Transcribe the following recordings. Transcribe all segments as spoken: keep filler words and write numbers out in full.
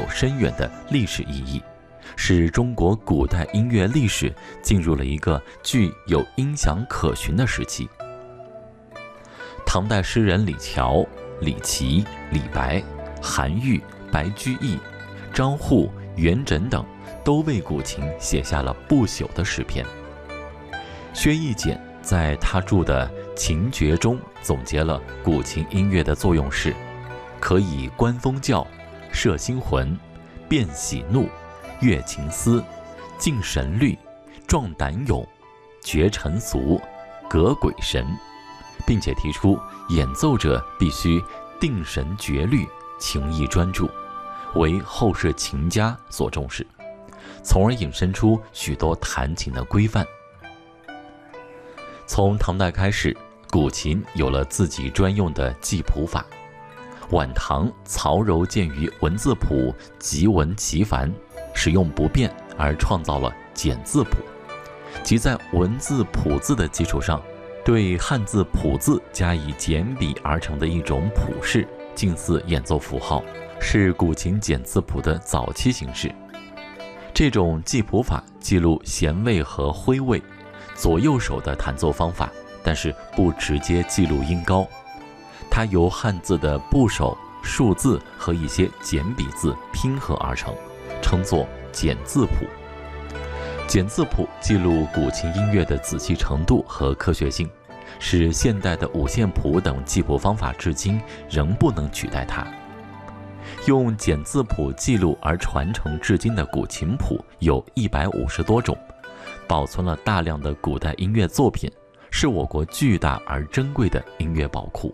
深远的历史意义，使中国古代音乐历史进入了一个具有音响可循的时期。唐代诗人李峤、李颀、李白、韩愈、白居易、张祜、元稹等都为古琴写下了不朽的诗篇。薛逸简在他著的《琴诀》中总结了古琴音乐的作用是：可以观风教、摄心魂、辨喜怒、悦情思、静神律、壮胆勇、绝尘俗、革鬼神，并且提出演奏者必须定神绝律，情意专注，为后世琴家所重视，从而引申出许多弹琴的规范。从唐代开始，古琴有了自己专用的记谱法。晚唐曹柔鉴于文字谱极文奇繁，使用不便，而创造了简字谱，即在文字谱字的基础上，对汉字谱字加以简笔而成的一种谱式，近似演奏符号，是古琴简字谱的早期形式。这种记谱法记录弦位和徽位、左右手的弹奏方法，但是不直接记录音高。它由汉字的部首、数字和一些简笔字拼合而成，称作简字谱。简字谱记录古琴音乐的仔细程度和科学性，使现代的五线谱等记谱方法至今仍不能取代它。用简字谱记录而传承至今的古琴谱有一百五十多种，保存了大量的古代音乐作品，是我国巨大而珍贵的音乐宝库。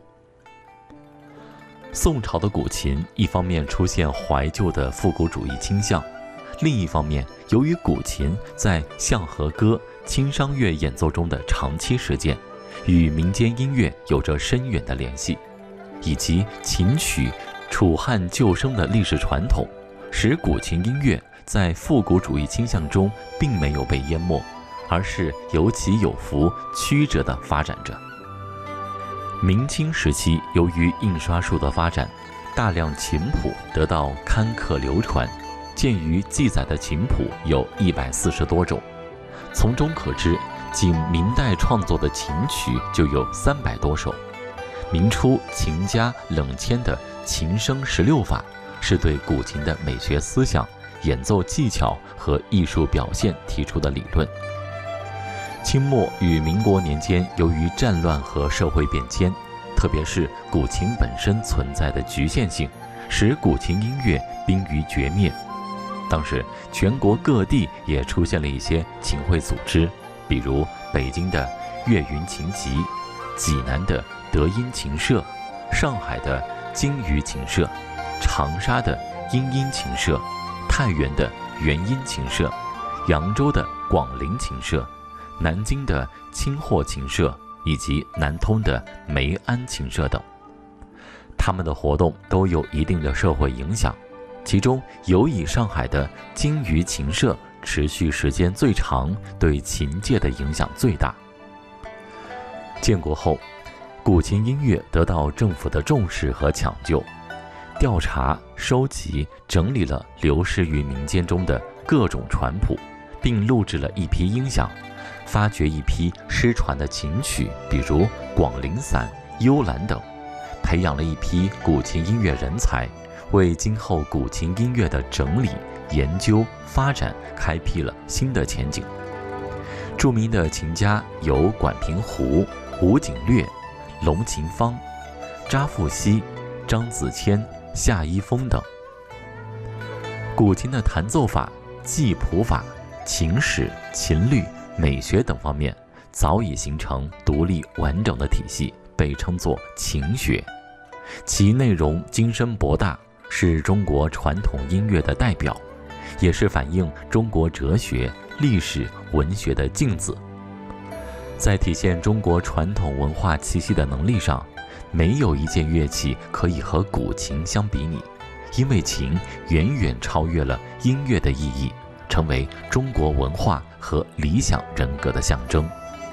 宋朝的古琴一方面出现怀旧的复古主义倾向，另一方面由于古琴在相和歌、清商乐演奏中的长期实践，与民间音乐有着深远的联系，以及琴曲楚汉旧声的历史传统，使古琴音乐在复古主义倾向中并没有被淹没，而是有起有伏、曲折地发展着。明清时期，由于印刷术的发展，大量琴谱得到刊刻流传，鉴于记载的琴谱有一百四十多种，从中可知，仅明代创作的琴曲就有三百多首。明初琴家冷谦的琴声十六法，是对古琴的美学思想、演奏技巧和艺术表现提出的理论。清末与民国年间，由于战乱和社会变迁，特别是古琴本身存在的局限性，使古琴音乐濒于绝灭。当时全国各地也出现了一些琴会组织，比如北京的岳云琴集、济南的德音琴社、上海的金鱼琴社、长沙的音音琴社、太原的元音琴社、扬州的广陵琴社、南京的清货琴社以及南通的梅安琴社等，他们的活动都有一定的社会影响，其中尤以上海的金鱼琴社持续时间最长，对琴界的影响最大。建国后，古琴音乐得到政府的重视和抢救，调查、收集、整理了流失于民间中的各种传谱，并录制了一批音响，发掘一批失传的琴曲，比如广陵散、幽兰等，培养了一批古琴音乐人才，为今后古琴音乐的整理、研究、发展开辟了新的前景。著名的琴家有管平湖、吴景略、龙琴芳、查复熙、张子谦、夏一峰等。古琴的弹奏法、记谱法、琴史、琴律、美学等方面早已形成独立完整的体系，被称作琴学。其内容精深博大，是中国传统音乐的代表，也是反映中国哲学、历史、文学的镜子。在体现中国传统文化气息的能力上，没有一件乐器可以和古琴相比拟，因为琴远远超越了音乐的意义，成为中国文化和理想人格的象征。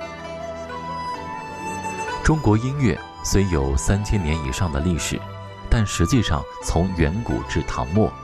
中国音乐虽有三千年以上的历史，但实际上从远古至唐末，